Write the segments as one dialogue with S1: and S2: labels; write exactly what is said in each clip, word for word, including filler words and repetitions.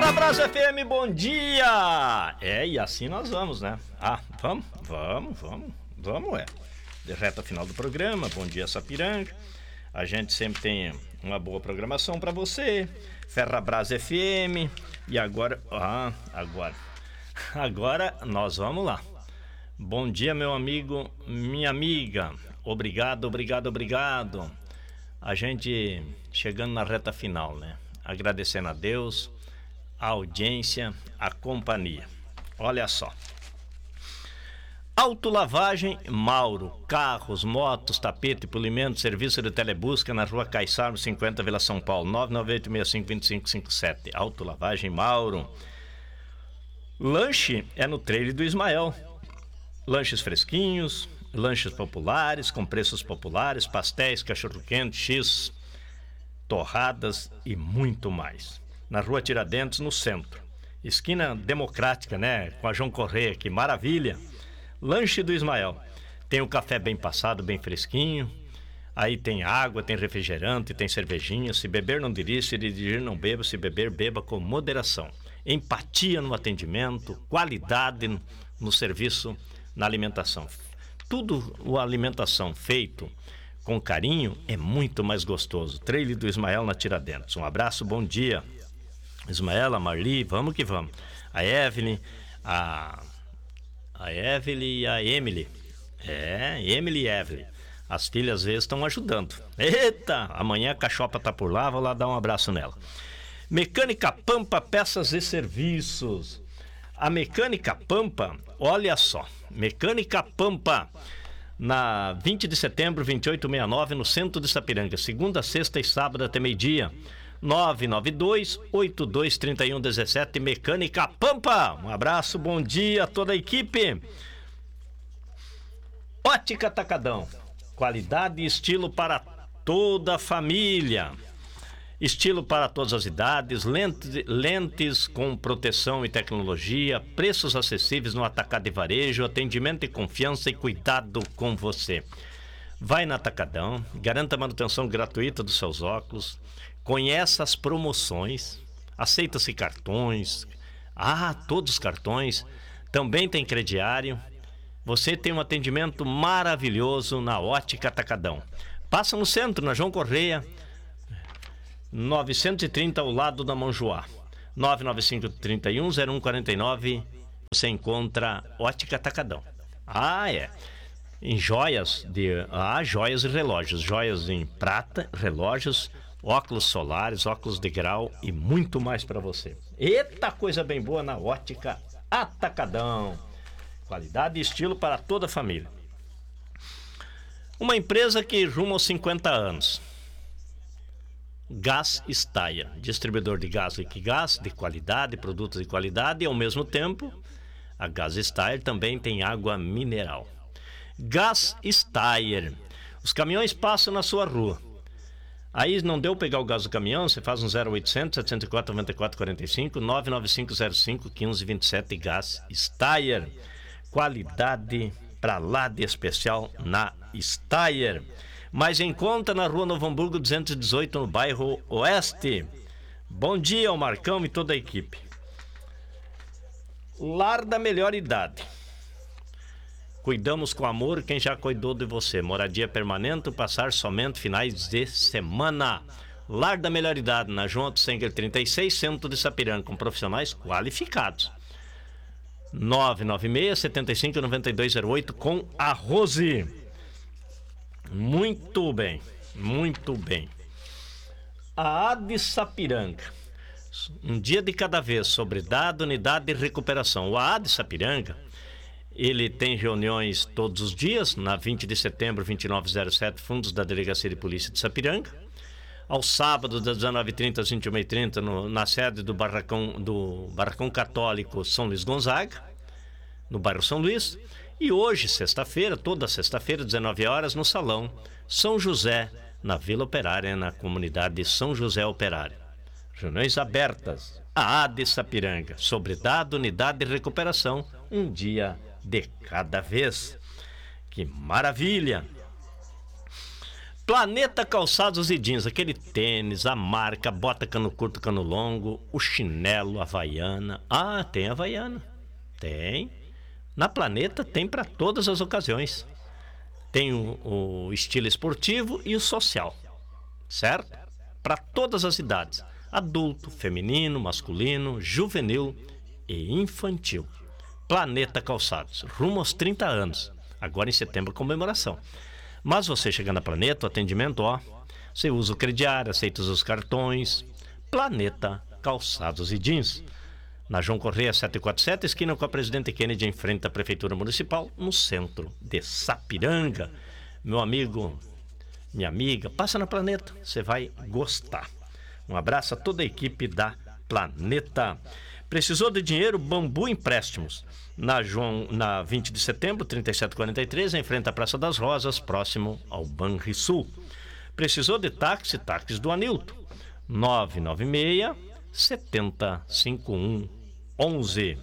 S1: Ferrabras F M, bom dia! É, e assim nós vamos, né? Ah, vamos, vamos, vamos, vamos, é. De reta final do programa, bom dia Sapiranga. A gente sempre tem uma boa programação para você. Ferrabras F M. E agora, ah, agora, agora nós vamos lá. Bom dia, meu amigo, minha amiga. Obrigado, obrigado, obrigado. A gente chegando na reta final, né? Agradecendo a Deus, a audiência, a companhia. Olha só. Autolavagem Mauro, carros, motos, tapete, polimento, serviço de telebusca na rua Caiçara cinquenta, Vila São Paulo, nove nove oito seis cinco dois cinco cinco sete. Autolavagem Mauro. Lanche é no trailer do Ismael. Lanches fresquinhos, lanches populares, com preços populares, pastéis, cachorro-quente, X, torradas e muito mais. Na rua Tiradentes, no centro. Esquina Democrática, né? Com a João Correia, que maravilha. Lanche do Ismael. Tem o café bem passado, bem fresquinho. Aí tem água, tem refrigerante, tem cervejinha. Se beber, não dirija. Se dirigir, não beba. Se beber, beba com moderação. Empatia no atendimento, qualidade no, no serviço, na alimentação. Tudo a alimentação feito com carinho é muito mais gostoso. Trailer do Ismael na Tiradentes. Um abraço, bom dia. Ismael, a Marli, vamos que vamos. A Evelyn, a, a Evelyn e a Emily. É, Emily e Evelyn. As filhas às vezes estão ajudando. Eita, amanhã a Cachopa tá por lá, vou lá dar um abraço nela. Mecânica Pampa, peças e serviços. A Mecânica Pampa, olha só. Mecânica Pampa, na vinte de setembro, vinte e oito sessenta e nove, no centro de Sapiranga. Segunda, sexta e sábado até meio-dia. nove nove dois, oito dois três um um sete, Mecânica Pampa. Um abraço, bom dia a toda a equipe. Ótica Atacadão. Qualidade e estilo para toda a família. Estilo para todas as idades, lentes, lentes com proteção e tecnologia, preços acessíveis no atacado e varejo, atendimento e confiança e cuidado com você. Vai na Atacadão, garanta a manutenção gratuita dos seus óculos, conheça as promoções, aceita-se cartões, ah, todos os cartões, também tem crediário. Você tem um atendimento maravilhoso na Ótica Atacadão. Passa no centro, na João Correia, novecentos e trinta, ao lado da Monjoá. nove nove cinco, três um, zero um quatro nove. Você encontra Ótica Atacadão. Ah, é. Em joias de ah, joias e relógios, joias em prata, relógios, óculos solares, óculos de grau e muito mais para você. Eita, coisa bem boa na Ótica Atacadão. Qualidade e estilo para toda a família. Uma empresa que rumo aos cinquenta anos. Gás Steyr, distribuidor de gás Liquigás, de qualidade, produtos de qualidade, e ao mesmo tempo, a Gás Steyr também tem água mineral. Gás Steyr, os caminhões passam na sua rua. Aí não deu pegar o gás do caminhão, você faz um zero oitocentos, sete zero quatro, nove quatro quatro cinco, nove nove cinco zero cinco, um cinco dois sete, Gás Steyr. Qualidade pra lá de especial na Steyr. Mas em conta na rua Novo Hamburgo duzentos e dezoito, no bairro Oeste. Bom dia ao Marcão e toda a equipe. Lar da Melhor Idade. Cuidamos com amor quem já cuidou de você. Moradia permanente, passar somente finais de semana. Lar da Melhor Idade, na João Otsenger trinta e seis, centro de Sapiranga, com profissionais qualificados. nove nove seis, sete cinco, nove dois zero oito, com a Rose. Muito bem, muito bem. A A D Sapiranga. Um dia de cada vez, sobre dado, unidade e recuperação. O A A D Sapiranga, ele tem reuniões todos os dias, na vinte de setembro, vinte e nove zero sete, fundos da Delegacia de Polícia de Sapiranga. Aos sábados, das dezenove e trinta às vinte e uma e trinta, no, na sede do Barracão, do Barracão Católico São Luís Gonzaga, no bairro São Luís. E hoje, sexta-feira, toda sexta-feira, dezenove horas, no Salão São José, na Vila Operária, na comunidade São José Operário. Reuniões abertas. A A D Sapiranga, sobre dado, unidade e recuperação, um dia de cada vez. Que maravilha! Planeta Calçados e Jeans, aquele tênis, a marca, bota cano curto, cano longo, o chinelo, a havaiana. Ah, tem havaiana. Tem. Na Planeta tem para todas as ocasiões. Tem o, o estilo esportivo e o social, certo? Para todas as idades. Adulto, feminino, masculino, juvenil e infantil. Planeta Calçados, rumo aos trinta anos. Agora em setembro, comemoração. Mas você chega na Planeta, o atendimento, ó, você usa o crediário, aceita os cartões. Planeta Calçados e Jeans. Na João Correia setecentos e quarenta e sete, esquina com a Presidente Kennedy, em frente à Prefeitura Municipal, no centro de Sapiranga. Meu amigo, minha amiga, passa na Planeta, você vai gostar. Um abraço a toda a equipe da Planeta. Precisou de dinheiro? Bambu Empréstimos. Na, João, na vinte de setembro, trinta e sete quarenta e três, em frente à Praça das Rosas, próximo ao Banrisul. Precisou de táxi? Táxis do Anilton. nove nove seis, sete zero cinco um um um.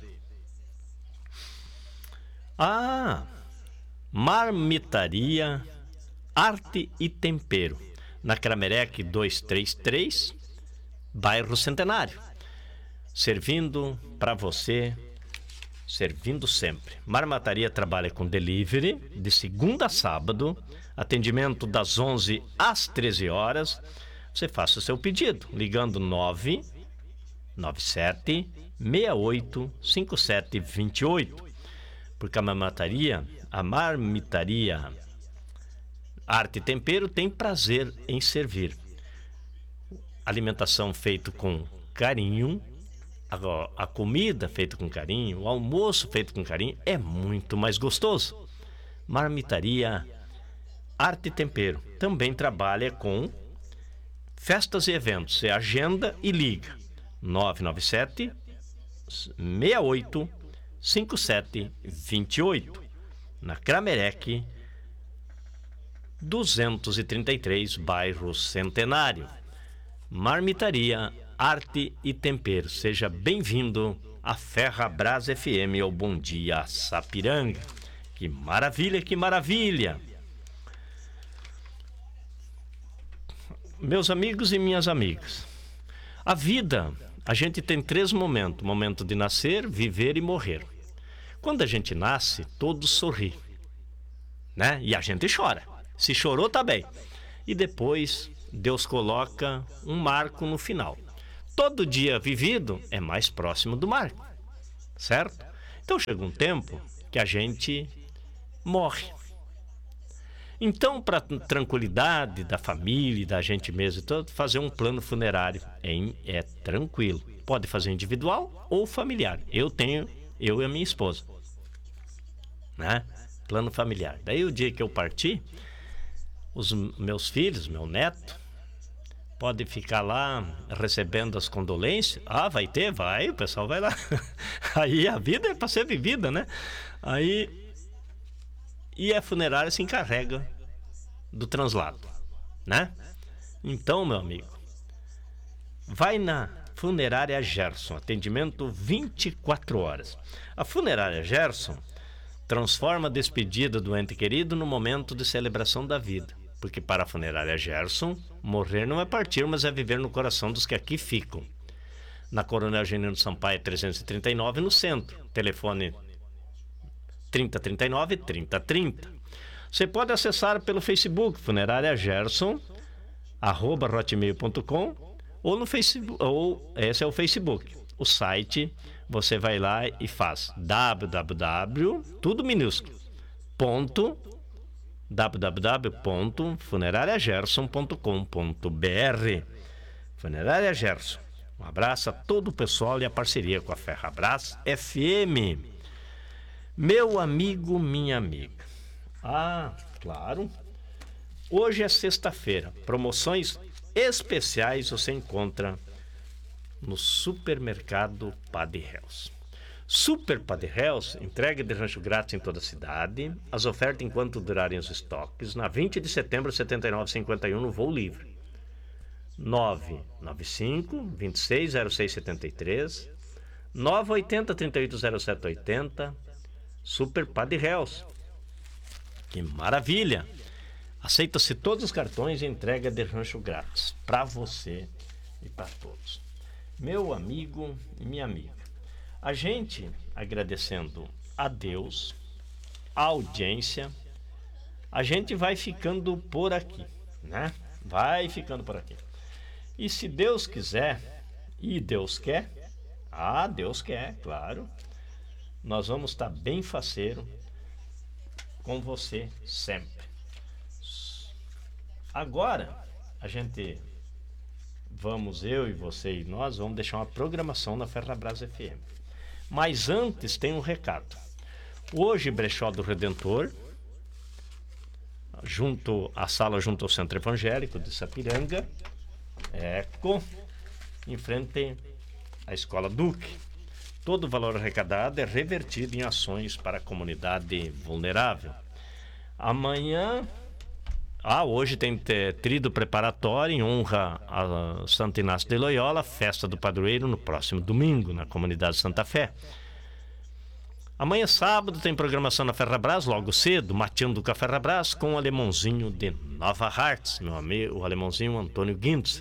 S1: Ah, Marmitaria Arte e Tempero. Na Cramerec duzentos e trinta e três, bairro Centenário. Servindo para você, servindo sempre. Marmitaria trabalha com delivery de segunda a sábado, atendimento das onze às treze horas. Você faça o seu pedido ligando nove nove sete, seis oito, cinco sete dois oito. Porque a marmitaria, a marmitaria Arte e Tempero tem prazer em servir. Alimentação feita com carinho, a, a comida feita com carinho, o almoço feito com carinho é muito mais gostoso. Marmitaria Arte e Tempero também trabalha com festas e eventos. Você agenda e liga nove nove sete, seis oito, cinco sete dois oito. Na Cramerec duzentos e trinta e três, bairro Centenário. Marmitaria Arte e Tempero. Seja bem-vindo à Ferrabras F M, ao Bom Dia Sapiranga. Que maravilha, que maravilha! Meus amigos e minhas amigas, a vida, a gente tem três momentos: momento de nascer, viver e morrer. Quando a gente nasce, todos sorri, né? E a gente chora. Se chorou, tá bem. E depois Deus coloca um marco no final. Todo dia vivido é mais próximo do marco, certo? Então chega um tempo que a gente morre. Então, para tranquilidade da família e da gente mesmo, todo, fazer um plano funerário é, é tranquilo. Pode fazer individual ou familiar. Eu tenho, eu e a minha esposa, né? Plano familiar. Daí o dia que eu partir, os meus filhos, meu neto, pode ficar lá recebendo as condolências. Ah, vai ter? Vai, o pessoal vai lá. Aí a vida é para ser vivida, né? Aí, e a funerária se encarrega do translado, né? Então, meu amigo, vai na Funerária Gerson, atendimento vinte e quatro horas. A Funerária Gerson transforma a despedida do ente querido no momento de celebração da vida. Porque para a Funerária Gerson, morrer não é partir, mas é viver no coração dos que aqui ficam. Na Coronel Genino Sampaio trezentos e trinta e nove, no centro. Telefone trinta trinta e nove, trinta trinta. Você pode acessar pelo Facebook, Funerária Gerson, arroba hotmail ponto com, ou no Facebook, ou esse é o Facebook. O site, você vai lá e faz www, tudo minúsculo, ponto www ponto funerária gerson ponto com ponto br. Funerária Gerson. Um abraço a todo o pessoal e a parceria com a Ferrabras F M. Meu amigo, minha amiga. Ah, claro. Hoje é sexta-feira. Promoções especiais você encontra no Supermercado Padre Hells. Super Padre Hells, entrega de rancho grátis em toda a cidade. As ofertas enquanto durarem os estoques. Na vinte de setembro, setenta e nove cinquenta e um, no voo livre. nove nove cinco, dois seis zero seis sete três, nove oito zero, três oito zero sete oito zero. Super Padre Hells. Que maravilha! Aceita-se todos os cartões e entrega de rancho grátis para você e para todos. Meu amigo e minha amiga, a gente agradecendo a Deus, a audiência, a gente vai ficando por aqui, né? Vai ficando por aqui. E se Deus quiser, e Deus quer, ah, Deus quer, claro, nós vamos estar bem faceiro com você sempre. Agora, a gente, vamos, eu e você e nós, vamos deixar uma programação na Ferrabras F M. Mas antes tem um recado. Hoje, Brechó do Redentor, junto à sala, junto ao Centro Evangélico de Sapiranga, Eco, em frente à Escola Duque. Todo o valor arrecadado é revertido em ações para a comunidade vulnerável. Amanhã, ah, hoje tem trido preparatório em honra a Santo Inácio de Loyola, festa do padroeiro no próximo domingo, na comunidade Santa Fé. Amanhã, sábado, tem programação na Ferrabras, logo cedo, mateando com a Ferrabras com o alemãozinho de Nova Hartz, meu amigo, o alemãozinho Antônio Guintz.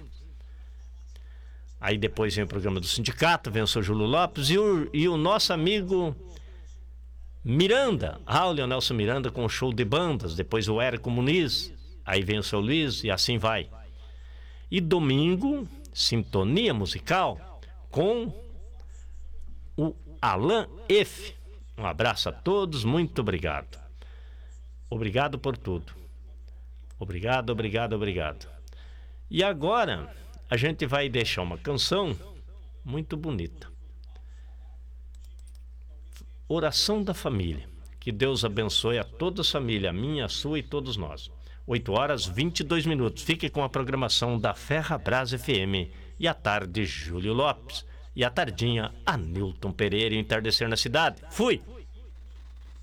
S1: Aí depois vem o programa do sindicato, vem o seu Júlio Lopes e o, e o nosso amigo Miranda, ah, o Leonelson Miranda com o show de bandas, depois o Érico Muniz, aí vem o seu Luiz e assim vai. E domingo, sintonia musical com o Alan F. Um abraço a todos, muito obrigado. Obrigado por tudo. Obrigado, obrigado, obrigado. E agora a gente vai deixar uma canção muito bonita. Oração da família. Que Deus abençoe a toda a família, a minha, a sua e todos nós. oito horas e vinte e dois minutos. Fique com a programação da Ferrabras F M. E à tarde, Júlio Lopes. E à tardinha, Anilton Pereira e o Entardecer na Cidade. Fui!